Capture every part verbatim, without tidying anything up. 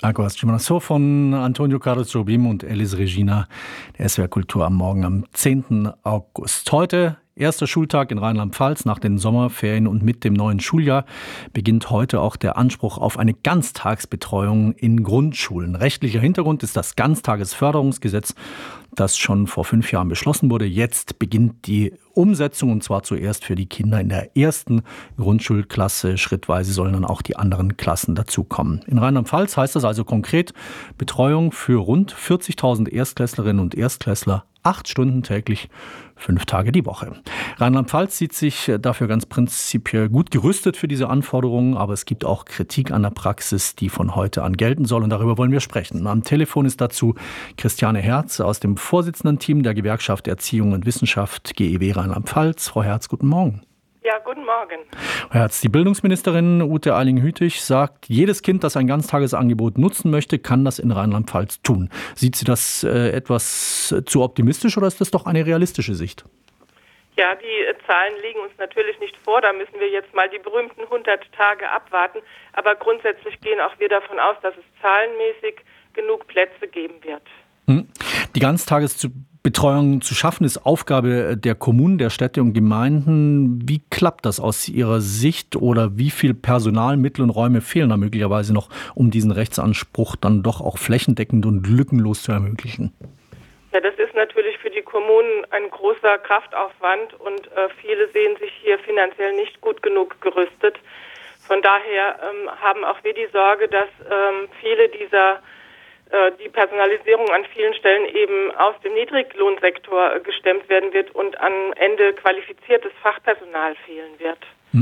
Agos Gimnasso von Antonio Carlos Jobim und Elis Regina, der S W R Kultur am Morgen am zehnten August. Heute erster Schultag in Rheinland-Pfalz nach den Sommerferien und mit dem neuen Schuljahr beginnt heute auch der Anspruch auf eine Ganztagsbetreuung in Grundschulen. Rechtlicher Hintergrund ist das Ganztagesförderungsgesetz, das schon vor fünf Jahren beschlossen wurde. Jetzt beginnt die Umsetzung und zwar zuerst für die Kinder in der ersten Grundschulklasse. Schrittweise sollen dann auch die anderen Klassen dazukommen. In Rheinland-Pfalz heißt das also konkret Betreuung für rund vierzigtausend Erstklässlerinnen und Erstklässler. Acht Stunden täglich, fünf Tage die Woche. Rheinland-Pfalz sieht sich dafür ganz prinzipiell gut gerüstet für diese Anforderungen, aber es gibt auch Kritik an der Praxis, die von heute an gelten soll und darüber wollen wir sprechen. Am Telefon ist dazu Christiane Herz aus dem Vorsitzenden-Team der Gewerkschaft Erziehung und Wissenschaft G E W Rheinland-Pfalz. Frau Herz, guten Morgen. Ja, guten Morgen. Frau Herz, die Bildungsministerin Ute Eiling-Hütig sagt, jedes Kind, das ein Ganztagesangebot nutzen möchte, kann das in Rheinland-Pfalz tun. Sieht sie das äh, etwas zu optimistisch oder ist das doch eine realistische Sicht? Ja, die äh, Zahlen liegen uns natürlich nicht vor. Da müssen wir jetzt mal die berühmten hundert Tage abwarten. Aber grundsätzlich gehen auch wir davon aus, dass es zahlenmäßig genug Plätze geben wird. Hm. Die Ganztagesbetreuung zu schaffen ist Aufgabe der Kommunen, der Städte und Gemeinden. Wie klappt das aus Ihrer Sicht oder wie viel Personal, Mittel und Räume fehlen da möglicherweise noch, um diesen Rechtsanspruch dann doch auch flächendeckend und lückenlos zu ermöglichen? Ja, das ist natürlich für die Kommunen ein großer Kraftaufwand und äh, viele sehen sich hier finanziell nicht gut genug gerüstet. Von daher ähm, haben auch wir die Sorge, dass ähm, viele dieser die Personalisierung an vielen Stellen eben aus dem Niedriglohnsektor gestemmt werden wird und am Ende qualifiziertes Fachpersonal fehlen wird.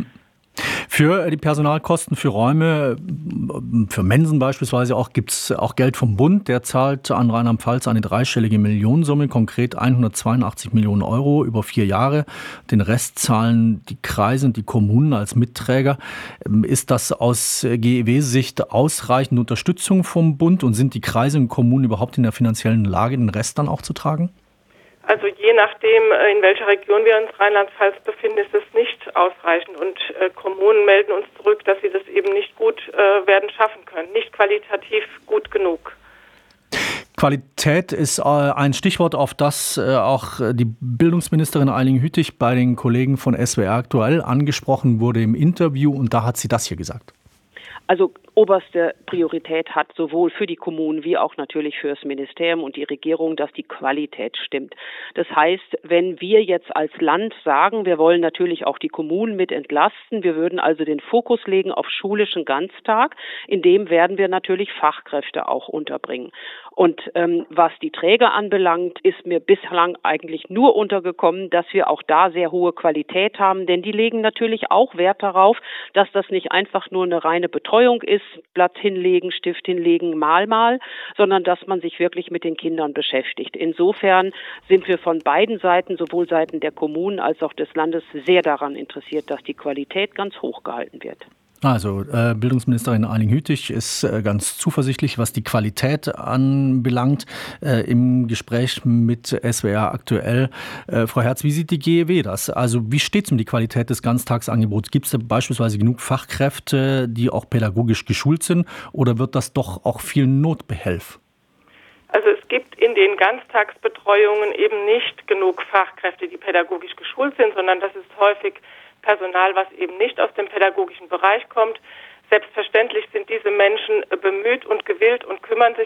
Für die Personalkosten, für Räume, für Mensen beispielsweise auch, gibt es auch Geld vom Bund. Der zahlt an Rheinland-Pfalz eine dreistellige Millionensumme, konkret hundertzweiundachtzig Millionen Euro über vier Jahre. Den Rest zahlen die Kreise und die Kommunen als Mitträger. Ist das aus G E W-Sicht ausreichend Unterstützung vom Bund und sind die Kreise und Kommunen überhaupt in der finanziellen Lage, den Rest dann auch zu tragen? Also je nachdem, in welcher Region wir uns Rheinland-Pfalz befinden, ist es nicht ausreichend. Und äh, Kommunen melden uns zurück, dass sie das eben nicht gut äh, werden schaffen können, nicht qualitativ gut genug. Qualität ist äh, ein Stichwort, auf das äh, auch die Bildungsministerin Eiling-Hütig bei den Kollegen von S W R aktuell angesprochen wurde im Interview. Und da hat sie das hier gesagt. Also oberste Priorität hat sowohl für die Kommunen wie auch natürlich für das Ministerium und die Regierung, dass die Qualität stimmt. Das heißt, wenn wir jetzt als Land sagen, wir wollen natürlich auch die Kommunen mit entlasten, wir würden also den Fokus legen auf schulischen Ganztag, in dem werden wir natürlich Fachkräfte auch unterbringen. Und ähm, was die Träger anbelangt, ist mir bislang eigentlich nur untergekommen, dass wir auch da sehr hohe Qualität haben, denn die legen natürlich auch Wert darauf, dass das nicht einfach nur eine reine Betreuung ist, Blatt hinlegen, Stift hinlegen, mal mal, sondern dass man sich wirklich mit den Kindern beschäftigt. Insofern sind wir von beiden Seiten, sowohl Seiten der Kommunen als auch des Landes, sehr daran interessiert, dass die Qualität ganz hoch gehalten wird. Also äh, Bildungsministerin Eiling-Hütig ist äh, ganz zuversichtlich, was die Qualität anbelangt, äh, im Gespräch mit S W R aktuell. Äh, Frau Herz, wie sieht die G E W das? Also wie steht es um die Qualität des Ganztagsangebots? Gibt es da beispielsweise genug Fachkräfte, die auch pädagogisch geschult sind, oder wird das doch auch viel Notbehelf? Also es gibt in den Ganztagsbetreuungen eben nicht genug Fachkräfte, die pädagogisch geschult sind, sondern das ist häufig Personal, was eben nicht aus dem pädagogischen Bereich kommt. Selbstverständlich sind diese Menschen bemüht und gewillt und kümmern sich